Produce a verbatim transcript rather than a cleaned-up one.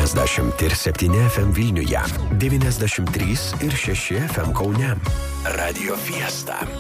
devyniasdešimt ir septyni F M Vilniuje, devyniasdešimt trys ir šeši F M Kaune. Radio Fiesta.